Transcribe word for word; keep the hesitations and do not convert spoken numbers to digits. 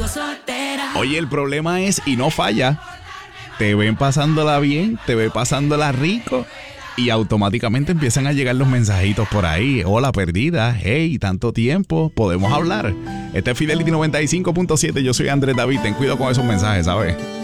Oye, el problema es, y no falla, te ven pasándola bien, te ven pasándola rico y automáticamente empiezan a llegar los mensajitos por ahí. Hola, perdida. Hey, tanto tiempo. ¿Podemos hablar? Este es Fidelity noventa y cinco punto siete. Yo soy Andrés David. Ten cuidado con esos mensajes, ¿sabes?